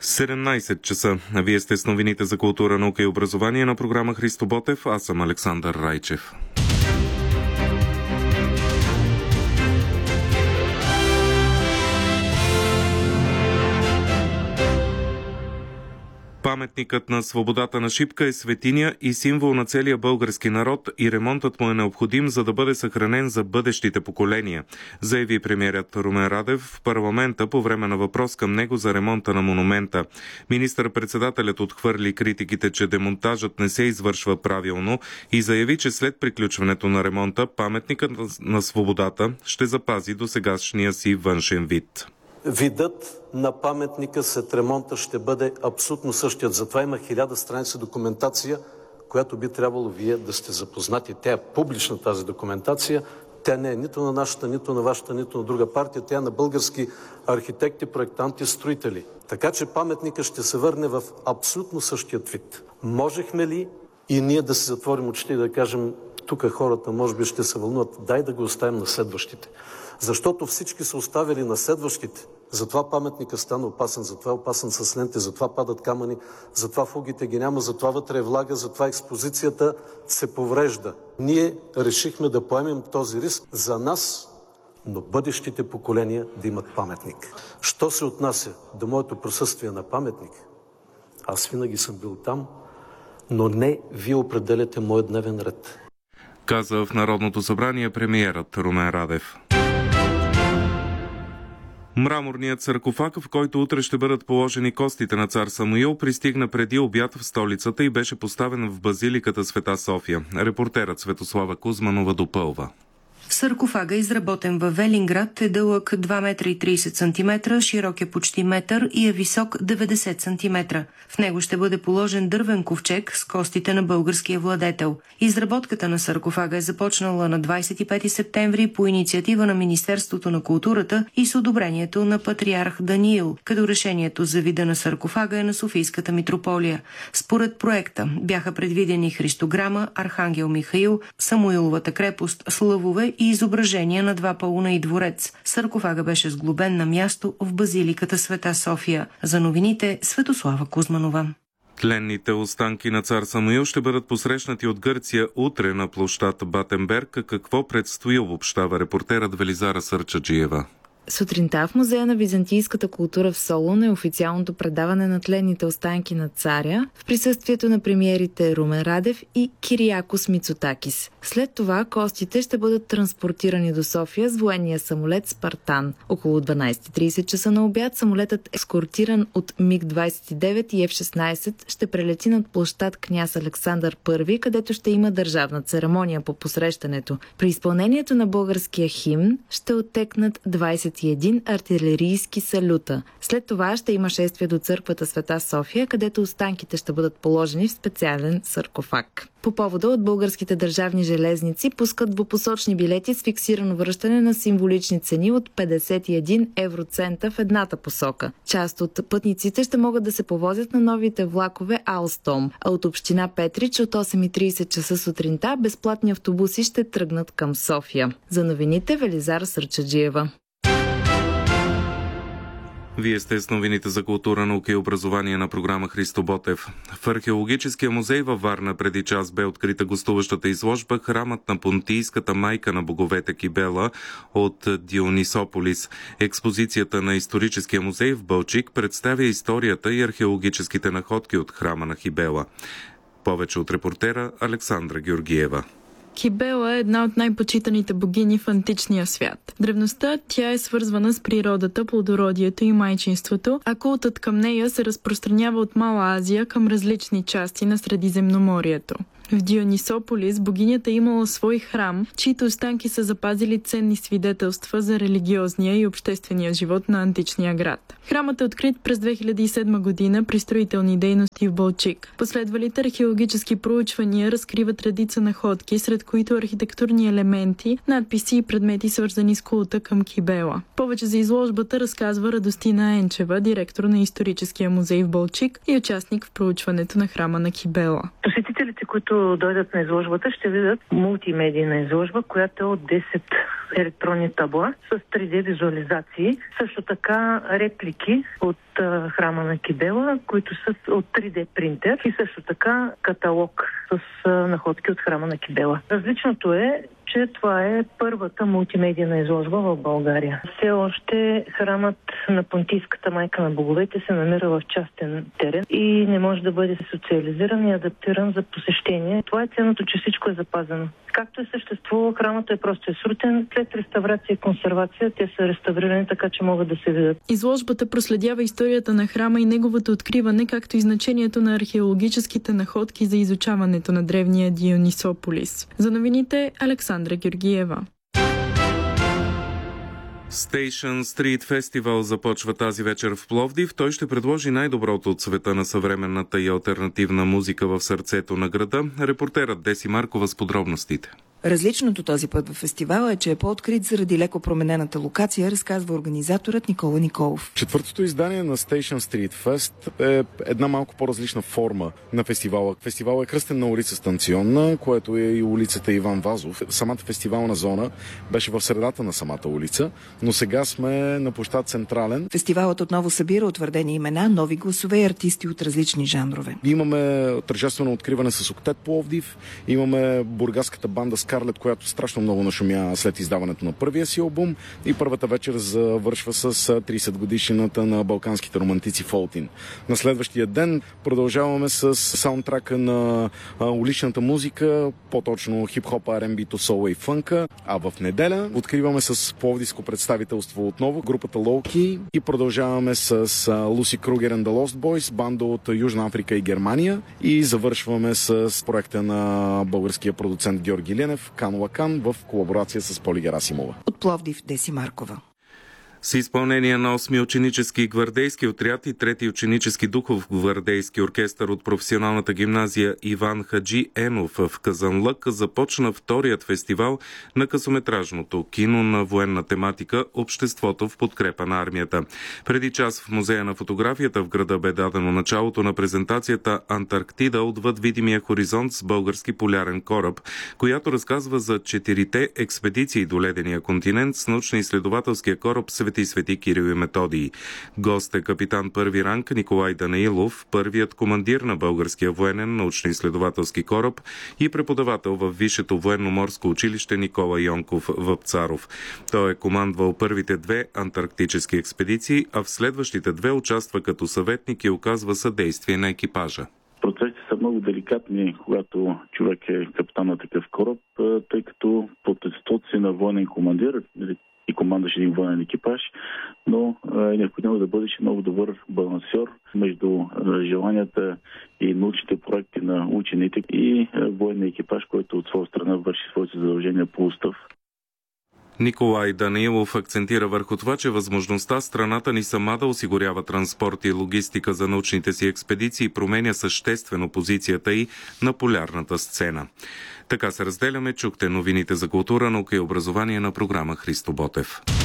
17 часа. Вие сте с новините за култура, наука и образование на програма Христо Ботев. Аз съм Александър Райчев. Паметникът на свободата на Шипка е светиня и символ на целия български народ и ремонтът му е необходим, за да бъде съхранен за бъдещите поколения, заяви премиерът Румен Радев в парламента по време на въпрос към него за ремонта на монумента. Министър-председателят отхвърли критиките, че демонтажът не се извършва правилно и заяви, че след приключването на ремонта паметникът на свободата ще запази досегашния си външен вид. Видът на паметника след ремонта ще бъде абсолютно същият. Затова има 1000 страници документация, която би трябвало вие да сте запознати. Тя е публична, тази документация. Тя не е нито на нашата, нито на вашата, нито на друга партия. Тя е на български архитекти, проектанти, строители. Така че паметника ще се върне в абсолютно същият вид. Можехме ли и ние да си затворим очите и да кажем, тук хората може би ще се вълнуват, дай да го оставим на следващите. Защото всички са оставили на следващите. Затова паметникът стана опасен, затова е опасен с ленти, затова падат камъни, затова фугите ги няма, затова вътре е влага, затова експозицията се поврежда. Ние решихме да поемем този риск за нас, но бъдещите поколения да имат паметник. Що се отнася до моето присъствие на паметник, аз винаги съм бил там, но не вие определяте моят дневен ред. Каза в Народното събрание премиерът Румен Радев. Мраморният саркофаг, в който утре ще бъдат положени костите на цар Самуил, пристигна преди обяд в столицата и беше поставен в базиликата Света София. Репортерът Светослава Кузманова допълва. Саркофага, изработен във Велинград, е дълъг 2,30 м, широк е почти метър и е висок 90 см. В него ще бъде положен дървен ковчег с костите на българския владетел. Изработката на саркофага е започнала на 25 септември по инициатива на Министерството на културата и с одобрението на патриарх Даниил, като решението за вида на саркофага е на Софийската митрополия. Според проекта бяха предвидени Христограма, Архангел Михаил, Самуиловата крепост, слъвове и изображения на 2 пауна и дворец. Саркофага беше сглобен на място в базиликата Света София. За новините Светослава Кузманова. Тленните останки на цар Самуил ще бъдат посрещнати от Гърция утре на площад Батенберг. Какво предстои, обобщава репортерът Велизара Сърчаджиева. Сутринта в Музея на византийската култура в Солун е официалното предаване на тленните останки на царя в присъствието на премиерите Румен Радев и Кириакос Мицотакис. След това костите ще бъдат транспортирани до София с военния самолет Спартан. Около 12:30 часа на обяд самолетът, ескортиран от МиГ-29 и F-16, ще прелети над площад Княз Александър I, където ще има държавна церемония по посрещането. При изпълнението на българския химн ще оттекнат 21 артилерийски салюта. След това ще има шествие до църквата Света София, където останките ще бъдат положени в специален саркофаг. По повода от българските държавни железници пускат двупосочни билети с фиксирано връщане на символични цени от 51 евроцента в едната посока. Част от пътниците ще могат да се повозят на новите влакове Алстом, а от община Петрич от 8:30 часа сутринта безплатни автобуси ще тръгнат към София. За новините Велизара Сърчаджиева. Вие сте с новините за култура, наука и образование на програма Христо Ботев. В Археологическия музей във Варна преди час бе открита гостуващата изложба «Храмът на понтийската майка на боговете Кибела» от Дионисополис. Експозицията на Историческия музей в Балчик представя историята и археологическите находки от храма на Кибела. Повече от репортера Александра Георгиева. Кибела е една от най-почитаните богини в античния свят. В древността тя е свързвана с природата, плодородието и майчинството, а култът към нея се разпространява от Мала Азия към различни части на Средиземноморието. В Дионисополис богинята имала свой храм, чието останки са запазили ценни свидетелства за религиозния и обществения живот на античния град. Храмът е открит през 2007 година при строителни дейности в Балчик. Последвалите археологически проучвания разкриват редица находки, сред които архитектурни елементи, надписи и предмети, свързани с култа към Кибела. Повече за изложбата разказва Радостина Енчева, директор на Историческия музей в Балчик и участник в проучването на храма на Кибела. Посетителите, които които дойдат на изложбата, ще видят мултимедийна изложба, която е от 10 електронни табла с 3D визуализации. Също така реплики от храма на Кибела, които са от 3D принтер и също така каталог с находки от храма на Кибела. Различното е, че това е първата мултимедийна изложба в България. Все още храмът на Понтийската майка на боговете се намира в частен терен и не може да бъде социализиран и адаптиран за посещение. Това е ценното, че всичко е запазено. Както е съществувало, храмът е просто срутен. След реставрация и консервация те са реставрирани така, че могат да се видят. Изложбата проследява историята на храма и неговото откриване, както и значението на археологическите находки за изучаването на древния Дионисополис. За новините Александра Георгиева. Station Street Festival започва тази вечер в Пловдив. Той ще предложи най-доброто от света на съвременната и алтернативна музика в сърцето на града. Репортерът Деси Маркова с подробностите. Различното този път в фестивала е, че е по-открит заради леко променената локация, разказва организаторът Никола Николов. Четвъртото издание на Station Street Fest е една малко по-различна форма на фестивала. Фестивалът е кръстен на улица Станционна, което е и улицата Иван Вазов. Самата фестивална зона беше в средата на самата улица, но сега сме на площад Централен. Фестивалът отново събира утвърдени имена, нови гласове и артисти от различни жанрове. Имаме тържествено откриване с Октет Пловдив, имаме бургаската банда Скарлет, която страшно много нашумя след издаването на първия си албум, и първата вечер завършва с 30 годишнината на балканските романтици Фолтин. На следващия ден продължаваме с саундтрака на уличната музика, по-точно хип-хопа, R&B-то, сола и фънка, а в неделя откриваме с пловдивско представителство отново групата Лоуки и продължаваме с Луси Кругер and the Lost Boys, банда от Южна Африка и Германия, и завършваме с проекта на българския продуцент Георги Ленев, Кан Лакан, в колаборация с Поли Герасимова. От Пловдив Деси Маркова. С изпълнение на 8-ми ученически гвардейски отряд и 3-ти ученически духов гвардейски оркестър от професионалната гимназия Иван Хаджи Енов в Казанлък започна вторият фестивал на късометражното кино на военна тематика «Обществото в подкрепа на армията». Преди час в Музея на фотографията в града бе дадено началото на презентацията «Антарктида отвъд видимия хоризонт с български полярен кораб», която разказва за 4-те експедиции до ледения континент с научно-изследователския кораб Свети Кирил и Методий. Гост е капитан първи ранг Николай Данаилов, първият командир на българския военен научно-изследователски кораб и преподавател в Висшето военно-морско училище Никола Йонков Вапцаров. Той е командвал първите 2 антарктически експедиции, а в следващите 2 участва като съветник и оказва съдействие на екипажа. Процесите са много деликатни, когато човек е капитан на такъв кораб, тъй като под естеството си на военен командир и командваш един военен екипаж, но е необходимо да бъдеш много добър балансьор между желанията и научните проекти на учените и военния екипаж, който от своя страна върши своите задължения по устав. Николай Данаилов акцентира върху това, че възможността страната ни сама да осигурява транспорт и логистика за научните си експедиции променя съществено позицията й на полярната сцена. Така се разделяме. Чухте новините за култура, наука и образование на програма Христо Ботев.